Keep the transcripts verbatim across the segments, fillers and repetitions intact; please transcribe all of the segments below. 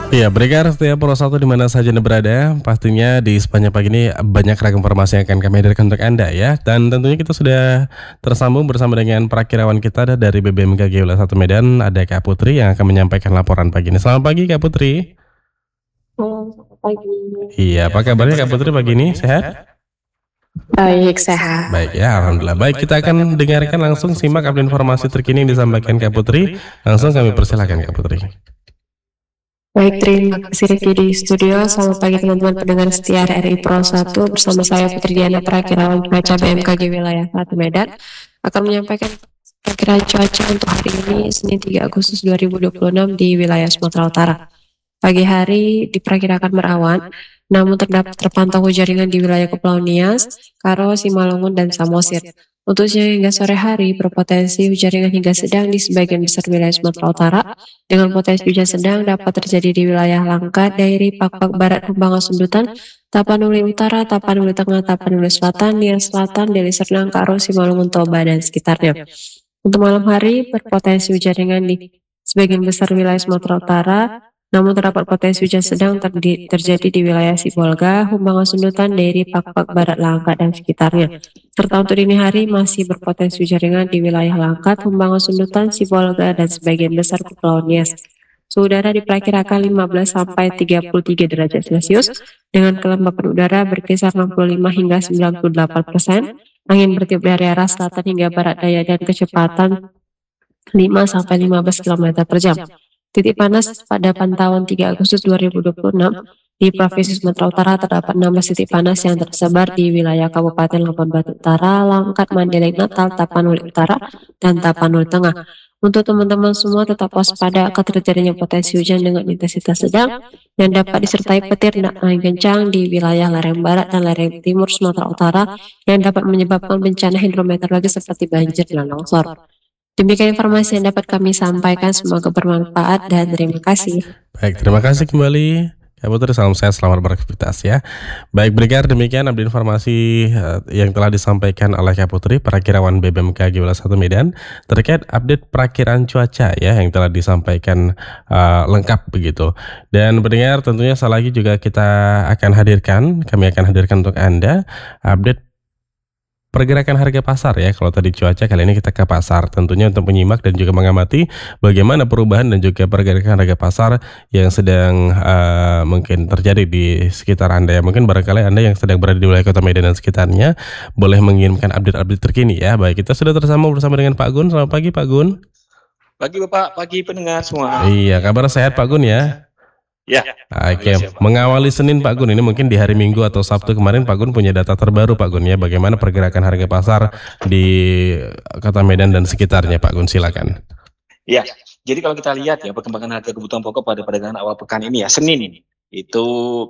Iya, berikan setiap Pro satu di mana saja Anda berada. Pastinya di sepanjang pagi ini banyak ragam informasi yang akan kami hadirkan untuk Anda ya. Dan tentunya kita sudah tersambung bersama dengan perakirawan kita dari B B M K G Wilayah satu Medan, ada Kak Putri yang akan menyampaikan laporan pagi ini. Selamat pagi Kak Putri. Halo, selamat pagi. Iya, apa kabarnya Kak Putri pagi ini? Sehat? Baik, sehat. Baik ya, Alhamdulillah. Baik, kita akan dengarkan langsung simak update informasi terkini yang disampaikan Kak Putri. Langsung kami persilakan Kak Putri. Baik, terima kasih Riki di studio. Selamat pagi teman-teman pendengar setia R R I Pro satu. Bersama saya Putri Diana, perakirawan cuaca B M K G Wilayah satu Medan, akan menyampaikan perakiraan cuaca untuk hari ini, Senin tiga Agustus dua ribu dua puluh enam di wilayah Sumatera Utara. Pagi hari diperkirakan berawan, namun terdapat terpantau hujan ringan di wilayah Kepulauan Nias, Karo, Simalungun, dan Samosir. Untuk siang hingga sore hari berpotensi hujan ringan hingga sedang di sebagian besar wilayah Sumatera Utara, dengan potensi hujan sedang dapat terjadi di wilayah Langkat, Dairi, Pakpak Barat, Kembangan Sundutan, Tapanuli Utara, Tapanuli Tengah, Tapanuli Selatan, Nias Selatan, Deli Serdang, Karo, Simalungun, Toba, dan sekitarnya. Untuk malam hari berpotensi hujan ringan di sebagian besar wilayah Sumatera Utara, namun terdapat potensi hujan sedang terdi, terjadi di wilayah Sibolga, Humbangan Sundutan, Dairi, Pakpak Barat, Langkat, dan sekitarnya. Serta untuk dini hari masih berpotensi hujan ringan di wilayah Langkat, Humbangan Sundutan, Sibolga, dan sebagian besar Kepulauan Nias. Suhu udara diperkirakan lima belas sampai tiga puluh tiga derajat Celcius, dengan kelembapan udara berkisar enam puluh lima hingga sembilan puluh delapan persen, angin bertiup dari arah selatan hingga barat daya dan kecepatan lima sampai lima belas kilometer per jam. Titik panas pada pantauan tiga Agustus dua ribu dua puluh enam di Provinsi Sumatera Utara terdapat enam belas titik panas yang tersebar di wilayah Kabupaten Labuan Batu Utara, Langkat, Mandailing, Natal, Tapanuli Utara, dan Tapanuli Tengah. Untuk teman-teman semua tetap waspada akan terjadinya potensi hujan dengan intensitas sedang yang dapat disertai petir dan angin kencang di wilayah lereng barat dan lereng timur Sumatera Utara yang dapat menyebabkan bencana hidrometeorologi seperti banjir dan longsor. Demikian informasi yang dapat kami sampaikan, semoga bermanfaat dan terima kasih. Baik, terima kasih kembali Kak Putri, salam sehat, selamat beraktivitas ya. Baik, berikan demikian update informasi uh, yang telah disampaikan oleh Kak Putri, perakirawan B B M K G Wilayah satu Medan, terkait update perakiraan cuaca ya yang telah disampaikan uh, lengkap begitu. Dan pendengar, tentunya sekali lagi juga kita akan hadirkan, kami akan hadirkan untuk Anda update pergerakan harga pasar ya. Kalau tadi cuaca, kali ini kita ke pasar tentunya untuk menyimak dan juga mengamati bagaimana perubahan dan juga pergerakan harga pasar yang sedang uh, mungkin terjadi di sekitar Anda ya. Mungkin barangkali Anda yang sedang berada di wilayah Kota Medan dan sekitarnya boleh mengirimkan update-update terkini ya. Baik, kita sudah tersambung bersama dengan Pak Gun. Selamat pagi Pak Gun. Pagi Bapak, pagi pendengar semua. Iya, kabar sehat Pak Gun ya? Ya. Oke, mengawali Senin Pak Gun, ini mungkin di hari Minggu atau Sabtu kemarin Pak Gun punya data terbaru Pak Gun ya, bagaimana pergerakan harga pasar di Kota Medan dan sekitarnya Pak Gun, silakan. Ya, jadi kalau kita lihat ya perkembangan harga kebutuhan pokok pada perdagangan awal pekan ini ya, Senin ini, itu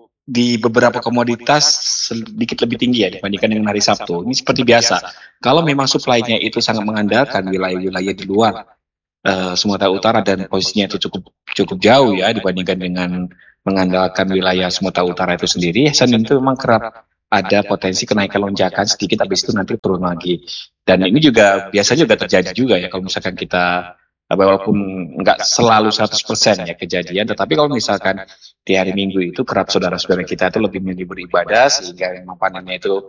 di beberapa komoditas sedikit lebih tinggi ya dibandingkan dengan hari Sabtu. Ini seperti biasa, kalau memang supply-nya itu sangat mengandalkan wilayah-wilayah di luar Uh, Sumatera Utara dan posisinya itu cukup cukup jauh ya dibandingkan dengan mengandalkan wilayah Sumatera Utara itu sendiri. Senin itu memang kerap ada potensi kenaikan lonjakan sedikit, habis itu nanti turun lagi. Dan ini juga biasa juga terjadi juga ya kalau misalkan kita, walaupun nggak selalu seratus persen ya kejadian, tetapi kalau misalkan di hari Minggu itu kerap saudara-saudara kita itu lebih memilih beribadah sehingga memang panennya itu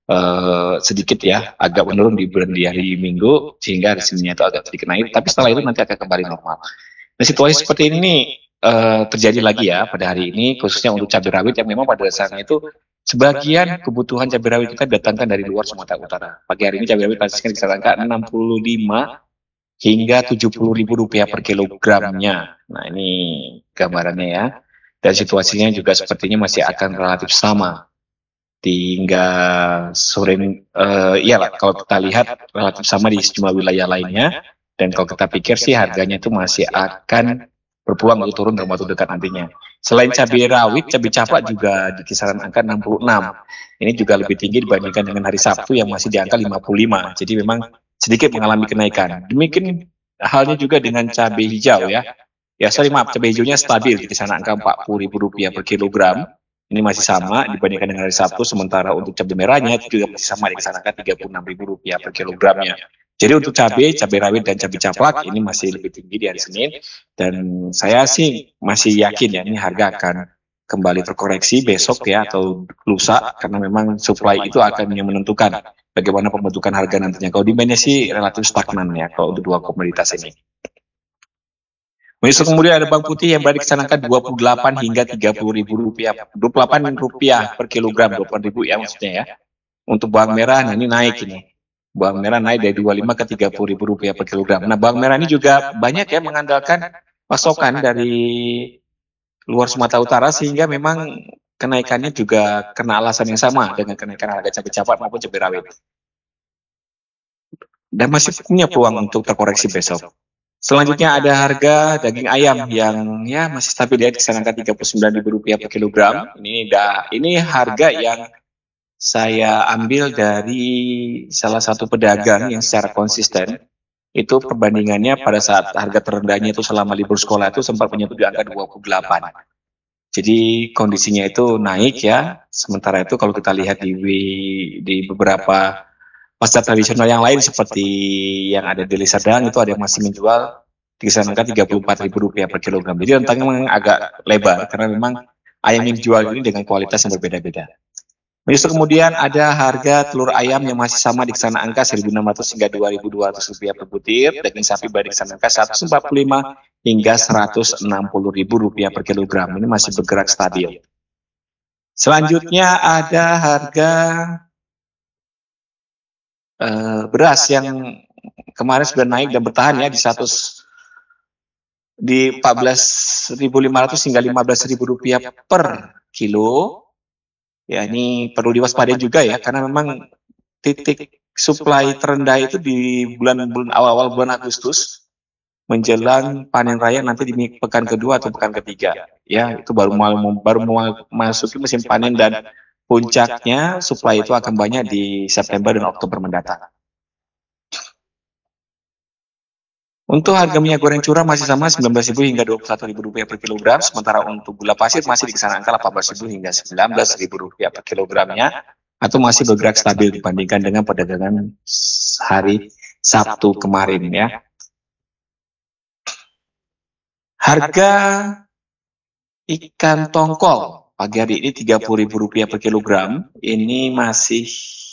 Uh, sedikit ya agak menurun di bulan di hari Minggu sehingga hari Seninnya itu agak sedikit naik, tapi setelah itu nanti akan kembali normal. Nah, situasi seperti ini uh, terjadi lagi ya pada hari ini, khususnya untuk cabai rawit yang memang pada dasarnya itu sebagian kebutuhan cabai rawit kita datangkan dari luar Sumatera Utara. Pagi hari ini cabai rawit pastikan di angka enam puluh lima hingga tujuh puluh ribu rupiah per kilogramnya. Nah, ini gambarannya ya. Dan situasinya juga sepertinya masih akan relatif sama hingga sore uh, iyalah kalau kita lihat relatif sama di sejumlah wilayah lainnya, dan kalau kita pikir sih harganya itu masih akan berpeluang untuk turun dalam waktu dekat nantinya. Selain cabai rawit, cabai capak juga di kisaran angka enam puluh enam. Ini juga lebih tinggi dibandingkan dengan hari Sabtu yang masih di angka lima puluh lima. Jadi memang sedikit mengalami kenaikan. Demikian halnya juga dengan cabai hijau ya. Ya sorry maaf, cabai hijaunya stabil di kisaran angka empat puluh ribu rupiah per kilogram. Ini masih sama dibandingkan dengan hari Sabtu, sementara untuk cabai merahnya itu juga masih sama di kisaran angka tiga puluh enam ribu rupiah per kilogramnya. Jadi untuk cabai, cabai rawit dan cabai caplak ini masih lebih tinggi di hari Senin, dan saya sih masih yakin ya ini harga akan kembali terkoreksi besok ya atau lusa, karena memang supply itu akan yang menentukan bagaimana pembentukan harga nantinya. Kalau demand-nya sih relatif stagnan ya kalau untuk dua komoditas ini. Besok kemudian ada bawang putih yang berada di kisaran angka dua puluh delapan hingga tiga puluh ribu rupiah, dua puluh delapan rupiah per kilogram, dua puluh delapan ribu ya maksudnya ya. Untuk bawang merah, nah ini naik ini. Bawang merah naik dari dua puluh lima ke tiga puluh ribu rupiah per kilogram. Nah, bawang merah ini juga banyak ya mengandalkan pasokan dari luar Sumatera Utara, sehingga memang kenaikannya juga kena alasan yang sama dengan kenaikan harga cabai capat maupun cabai rawit. Dan masih punya peluang untuk terkoreksi besok. Selanjutnya ada harga daging ayam yang ya masih stabil ya di kisaran tiga puluh sembilan ribu rupiah per kilogram. Ini dah ini harga yang saya ambil dari salah satu pedagang yang secara konsisten. Itu perbandingannya pada saat harga terendahnya itu selama libur sekolah itu sempat menyentuh di angka dua puluh delapan. Jadi kondisinya itu naik ya. Sementara itu kalau kita lihat di di beberapa pasar tradisional yang lain seperti yang ada di Lisadang itu ada yang masih menjual di kisaran angka tiga puluh empat ribu rupiah per kilogram. Jadi rentangnya memang agak lebar karena memang ayam yang dijual ini dengan kualitas yang berbeda-beda. Besok kemudian ada harga telur ayam yang masih sama di kisaran angka seribu enam ratus hingga dua ribu dua ratus rupiah per butir, daging sapi berada di kisaran angka seratus empat puluh lima hingga seratus enam puluh ribu rupiah per kilogram. Ini masih bergerak stabil. Selanjutnya ada harga Uh, beras yang kemarin sudah naik dan bertahan ya di seratus di empat belas ribu lima ratus hingga lima belas ribu rupiah per kilo. Ya ini perlu diwaspadai juga ya karena memang titik supply terendah itu di bulan-bulan awal-awal bulan Agustus menjelang panen raya nanti di pekan kedua atau pekan ketiga. Ya itu baru mau baru mau masuki musim panen dan puncaknya supply itu akan banyak di September dan Oktober mendatang. Untuk harga minyak goreng curah masih sama sembilan belas ribu hingga dua puluh satu ribu rupiah per kilogram, sementara untuk gula pasir masih di kisaran angka delapan belas ribu hingga sembilan belas ribu rupiah per kilogramnya, atau masih bergerak stabil dibandingkan dengan perdagangan hari Sabtu kemarin ya. Harga ikan tongkol pagi hari ini tiga puluh ribu rupiah per kilogram, ini masih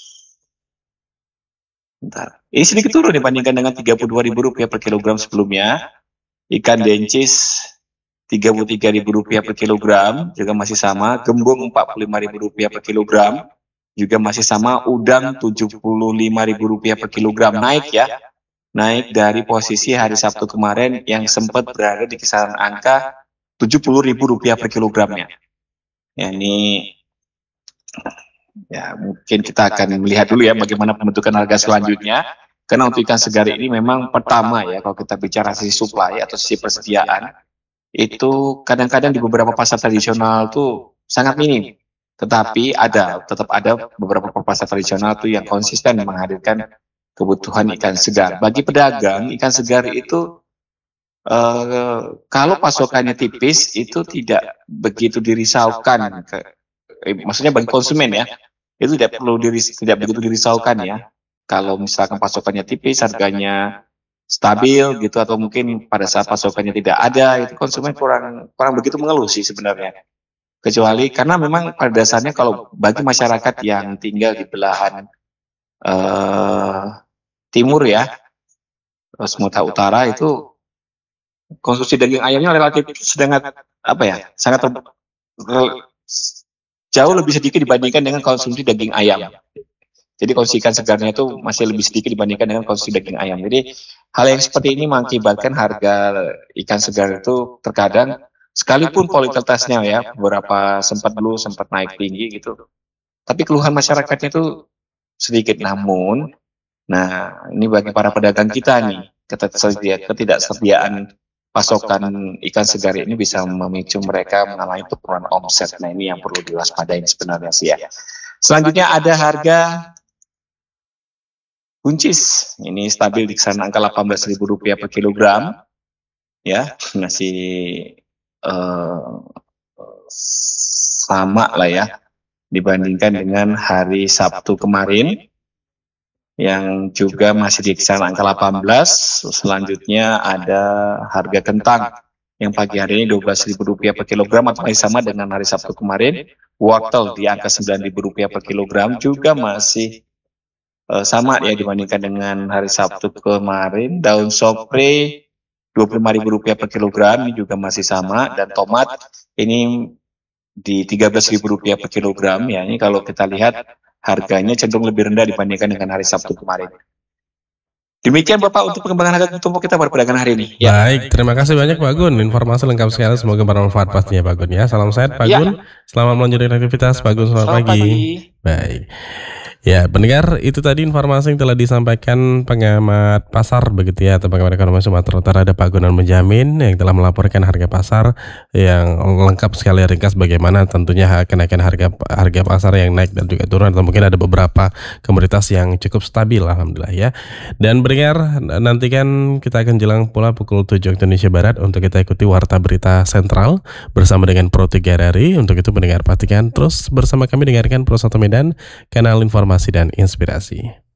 bentar. Ini sedikit turun dibandingkan dengan tiga puluh dua ribu rupiah per kilogram sebelumnya. Ikan dencis tiga puluh tiga ribu rupiah per kilogram juga masih sama. Gembung empat puluh lima ribu rupiah per kilogram juga masih sama. Udang tujuh puluh lima ribu rupiah per kilogram, naik ya. Naik dari posisi hari Sabtu kemarin yang sempat berada di kisaran angka tujuh puluh ribu rupiah per kilogramnya. Ya, ini ya mungkin kita akan melihat dulu ya bagaimana pembentukan harga selanjutnya. Karena untuk ikan segar ini memang pertama ya kalau kita bicara sisi supply atau sisi persediaan itu kadang-kadang di beberapa pasar tradisional tuh sangat minim. Tetapi ada, tetap ada beberapa pasar tradisional tuh yang konsisten menghadirkan kebutuhan ikan segar. Bagi pedagang, ikan segar itu Uh, kalau pasokannya tipis itu tidak begitu dirisaukan, ke, eh, maksudnya bagi konsumen ya, itu tidak perlu diris, tidak begitu dirisaukan ya. Kalau misalkan pasokannya tipis, harganya stabil gitu, atau mungkin pada saat pasokannya tidak ada, itu konsumen kurang kurang begitu mengeluh sih sebenarnya. Kecuali karena memang pada dasarnya kalau bagi masyarakat yang tinggal di belahan uh, timur ya, Sumatera Utara itu konsumsi daging ayamnya relatif sedang apa ya sangat ter, jauh lebih sedikit dibandingkan dengan konsumsi daging ayam. Jadi konsumsi ikan segarnya itu masih lebih sedikit dibandingkan dengan konsumsi daging ayam. Jadi hal yang seperti ini mengakibatkan harga ikan segar itu terkadang sekalipun kualitasnya ya beberapa sempat dulu sempat naik tinggi gitu, tapi keluhan masyarakatnya itu sedikit. Namun, nah ini bagi para pedagang kita nih ketidaksediaan pasokan ikan segar ini bisa memicu mereka mengalami penurunan omset. Nah ini yang perlu diwaspadai sebenarnya sih ya. Selanjutnya ada harga buncis. Ini stabil di kisaran angka delapan belas ribu rupiah per kilogram. Ya, masih uh, sama lah ya dibandingkan dengan hari Sabtu kemarin. yang juga masih di kisaran angka delapan belas. Selanjutnya ada harga kentang yang pagi hari ini dua belas ribu rupiah per kilogram atau masih sama dengan hari Sabtu kemarin. Wortel di angka sembilan ribu rupiah per kilogram juga masih uh, sama ya dibandingkan dengan hari Sabtu kemarin. Daun sopre dua puluh lima ribu rupiah per kilogram ini juga masih sama, dan tomat ini di tiga belas ribu rupiah per kilogram ya. Ini kalau kita lihat harganya cenderung lebih rendah dibandingkan dengan hari Sabtu kemarin. Demikian Bapak untuk perkembangan harga kebutuhan pokok kita pada perdagangan hari ini. Ya. Baik, terima kasih banyak Pak Gun. Informasi lengkap sekali, semoga bermanfaat pastinya Pak Gun ya. Salam sehat Pak Ya. Gun. Selamat melanjutkan aktivitas Pak Gun. Selamat, Selamat pagi. pagi. Baik. Ya, pendengar, itu tadi informasi yang telah disampaikan pengamat pasar begitu ya, atau pengamat ekonomi Sumatera Utara, ada Pak Gunan Menjamin yang telah melaporkan harga pasar yang lengkap sekali, ringkas bagaimana tentunya kenaikan harga harga pasar yang naik dan juga turun, atau mungkin ada beberapa komoditas yang cukup stabil alhamdulillah ya. Dan pendengar, nantikan kita akan jelang pula pukul tujuh Indonesia Barat untuk kita ikuti Warta Berita Sentral bersama dengan Pro tiga R R I. Untuk itu pendengar pastikan terus bersama kami dengarkan Pro satu Medan, kanal informasi dan inspirasi.